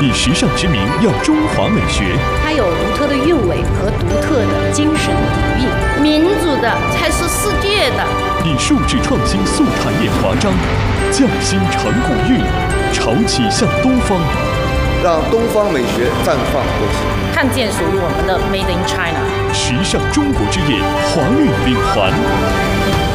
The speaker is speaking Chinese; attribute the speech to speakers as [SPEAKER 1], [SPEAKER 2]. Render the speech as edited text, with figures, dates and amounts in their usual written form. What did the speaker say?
[SPEAKER 1] 以时尚之名耀中华美学。
[SPEAKER 2] 它有独特的韵味和独特的精神底蕴。
[SPEAKER 3] 民主的才是世界的。
[SPEAKER 1] 以数字创新素产业华章，匠心成古韵，潮起向东方，
[SPEAKER 4] 让东方美学绽放国际，
[SPEAKER 3] 看见属于我们的 Made in China。
[SPEAKER 1] 时尚中国之夜，华丽领环。